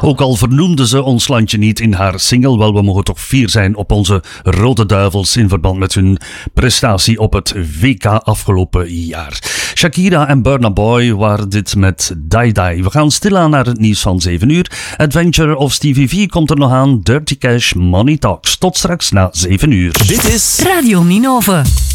Ook al vernoemde ze ons landje niet in haar single, wel, we mogen toch fier zijn op onze Rode Duivels in verband met hun prestatie op het WK afgelopen jaar. Shakira en Burna Boy waren dit met Die Die. We gaan stilaan naar het nieuws van 7 uur. Adventure of Stevie V komt er nog aan. Dirty Cash, Money Talks. Tot straks na 7 uur. Dit is Radio Ninove.